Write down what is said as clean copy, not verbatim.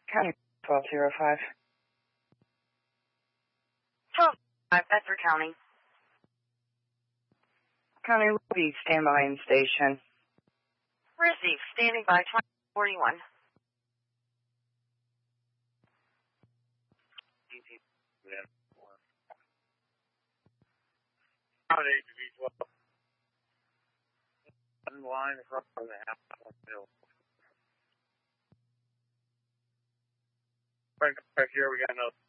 County 1205. 1205, Bedford County. County Louise, stand by in station. Received, standing by 2041. Line across the house. Right back here, we got another